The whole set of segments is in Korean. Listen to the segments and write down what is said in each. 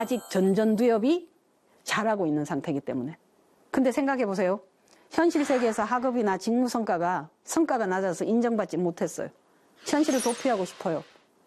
아직 전전두엽이 잘하고 있는 상태이기 때문에. 근데 생각해 보세요. 현실 세계에서 학업이나 직무 성과가 낮아서 인정받지 못했어요. 현실을 도피하고 싶어요.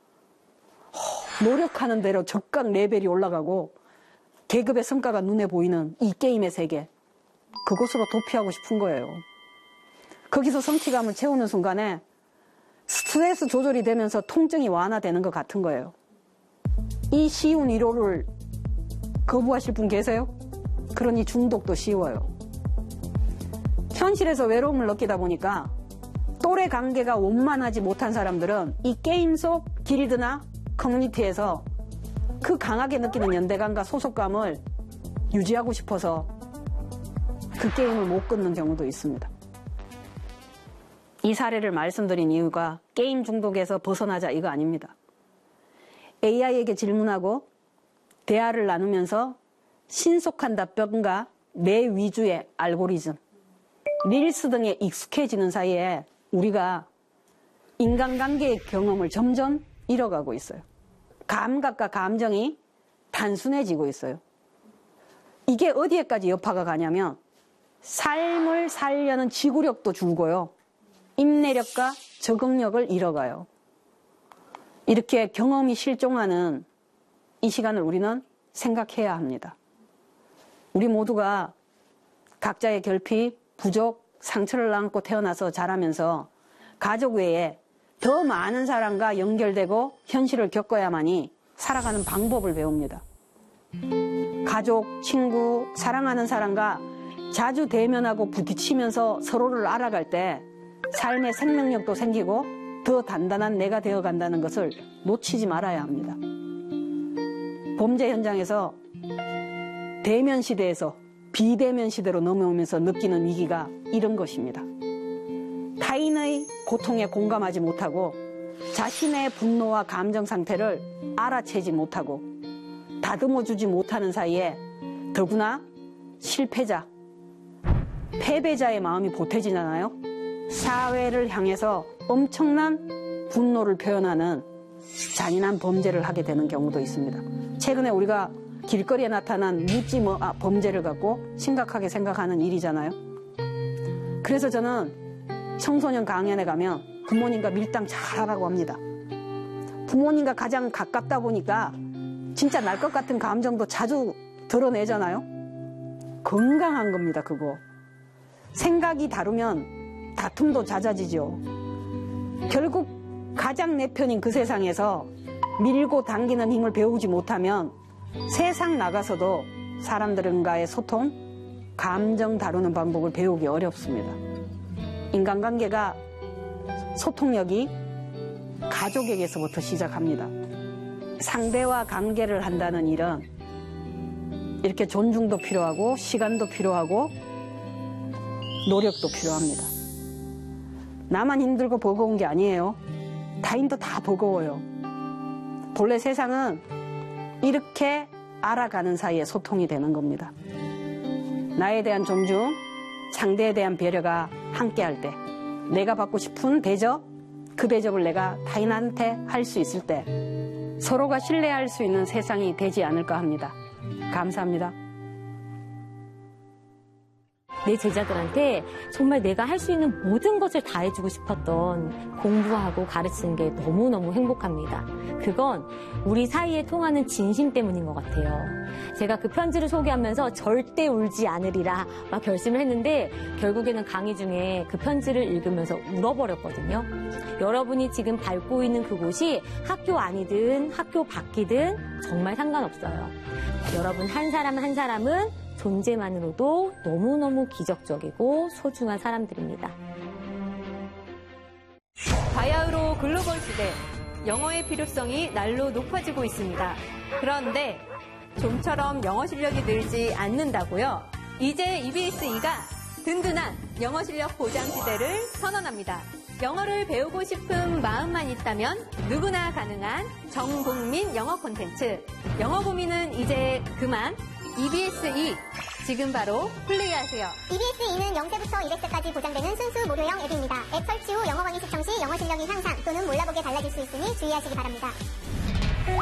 노력하는 대로 적각 레벨이 올라가고 계급의 성과가 눈에 보이는 이 게임의 세계, 그곳으로 도피하고 싶은 거예요. 거기서 성취감을 채우는 순간에 스트레스 조절이 되면서 통증이 완화되는 것 같은 거예요. 이 쉬운 위로를 거부하실 분 계세요? 그러니 중독도 쉬워요. 현실에서 외로움을 느끼다 보니까 또래 관계가 원만하지 못한 사람들은 이 게임 속 길드나 커뮤니티에서 그 강하게 느끼는 연대감과 소속감을 유지하고 싶어서 그 게임을 못 끊는 경우도 있습니다. 이 사례를 말씀드린 이유가 게임 중독에서 벗어나자 이거 아닙니다. AI에게 질문하고 대화를 나누면서 신속한 답변과 내 위주의 알고리즘, 릴스 등에 익숙해지는 사이에 우리가 인간관계의 경험을 점점 잃어가고 있어요. 감각과 감정이 단순해지고 있어요. 이게 어디에까지 여파가 가냐면 삶을 살려는 지구력도 줄고요. 인내력과 적응력을 잃어가요. 이렇게 경험이 실종하는 이 시간을 우리는 생각해야 합니다. 우리 모두가 각자의 결핍, 부족, 상처를 안고 태어나서 자라면서 가족 외에 더 많은 사람과 연결되고 현실을 겪어야만이 살아가는 방법을 배웁니다. 가족, 친구, 사랑하는 사람과 자주 대면하고 부딪히면서 서로를 알아갈 때 삶의 생명력도 생기고 더 단단한 내가 되어간다는 것을 놓치지 말아야 합니다. 범죄 현장에서 대면 시대에서 비대면 시대로 넘어오면서 느끼는 위기가 이런 것입니다. 타인의 고통에 공감하지 못하고 자신의 분노와 감정 상태를 알아채지 못하고 다듬어주지 못하는 사이에 더구나 실패자, 패배자의 마음이 보태지잖아요. 사회를 향해서 엄청난 분노를 표현하는 잔인한 범죄를 하게 되는 경우도 있습니다. 최근에 우리가 길거리에 나타난 묻지 범죄를 갖고 심각하게 생각하는 일이잖아요. 그래서 저는 청소년 강연에 가면 부모님과 밀당 잘하라고 합니다. 부모님과 가장 가깝다 보니까 진짜 날 것 같은 감정도 자주 드러내잖아요. 건강한 겁니다, 그거. 생각이 다르면 다툼도 잦아지죠. 결국 가장 내 편인 그 세상에서 밀고 당기는 힘을 배우지 못하면 세상 나가서도 사람들과의 소통, 감정 다루는 방법을 배우기 어렵습니다. 인간관계가 소통력이 가족에게서부터 시작합니다. 상대와 관계를 한다는 일은 이렇게 존중도 필요하고 시간도 필요하고 노력도 필요합니다. 나만 힘들고 버거운 게 아니에요. 타인도 다 버거워요. 본래 세상은 이렇게 알아가는 사이에 소통이 되는 겁니다. 나에 대한 존중, 상대에 대한 배려가 함께할 때, 내가 받고 싶은 대접, 그 대접을 내가 타인한테 할 수 있을 때 서로가 신뢰할 수 있는 세상이 되지 않을까 합니다. 감사합니다. 내 제자들한테 정말 내가 할 수 있는 모든 것을 다 해주고 싶었던 공부하고 가르치는 게 너무너무 행복합니다. 그건 우리 사이에 통하는 진심 때문인 것 같아요. 제가 그 편지를 소개하면서 절대 울지 않으리라 막 결심을 했는데 결국에는 강의 중에 그 편지를 읽으면서 울어버렸거든요. 여러분이 지금 밟고 있는 그곳이 학교 아니든 학교 밖이든 정말 상관없어요. 여러분 한 사람 한 사람은 존재만으로도 너무너무 기적적이고 소중한 사람들입니다. 바야흐로 글로벌 시대, 영어의 필요성이 날로 높아지고 있습니다. 그런데 좀처럼 영어 실력이 늘지 않는다고요? 이제 EBS2가 든든한 영어 실력 보장 시대를 선언합니다. 영어를 배우고 싶은 마음만 있다면 누구나 가능한 전국민 영어 콘텐츠. 영어 고민은 이제 그만. EBS2 지금 바로 플레이하세요. EBS2는 0세부터 200세까지 보장되는 순수 무료형 앱입니다. 앱 설치 후 영어 강의 시청 시 영어 실력이 향상 또는 몰라보게 달라질 수 있으니 주의하시기 바랍니다.